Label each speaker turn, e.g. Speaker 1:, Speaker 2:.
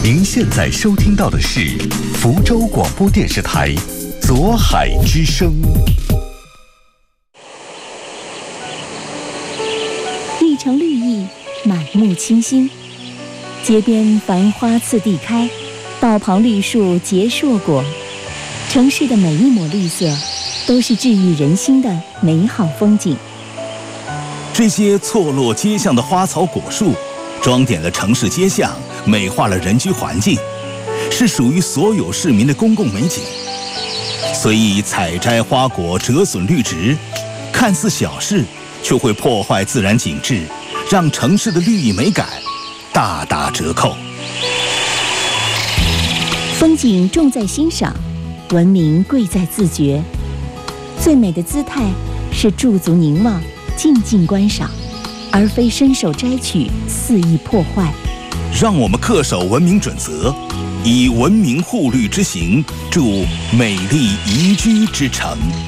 Speaker 1: 您现在收听到的是福州广播电视台左海之声。
Speaker 2: 一城绿意，满目清新，街边繁花次第开，道旁绿树结硕果。城市的每一抹绿色，都是治愈人心的美好风景。
Speaker 3: 这些错落街巷的花草果树，装点了城市街巷，美化了人居环境，是属于所有市民的公共美景。随意采摘花果，折损绿植，看似小事，却会破坏自然景致，让城市的绿意美感大打折扣。
Speaker 2: 风景重在欣赏，文明贵在自觉。最美的姿态是驻足凝望，静静观赏，而非伸手摘取，肆意破坏。
Speaker 3: 让我们恪守文明准则，以文明护绿之行，筑美丽宜居之城。